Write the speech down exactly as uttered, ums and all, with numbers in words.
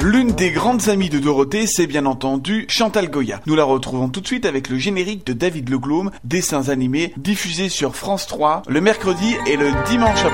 L'une des grandes amies de Dorothée, c'est bien entendu Chantal Goya. Nous la retrouvons tout de suite avec le générique de David Le Gleum, dessins animés diffusés sur France trois le mercredi et le dimanche après.